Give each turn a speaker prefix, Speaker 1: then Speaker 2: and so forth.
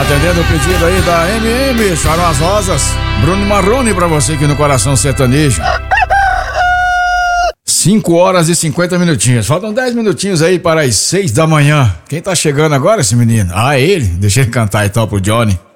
Speaker 1: Atendendo o pedido aí da MM, Charam as Rosas, Bruno Marrone pra você aqui no Coração Sertanejo. 5 horas e 50 minutinhos. Faltam 10 minutinhos aí para as 6 da manhã. Quem tá chegando agora, esse menino? Ah, ele? Deixa ele cantar então pro Johnny.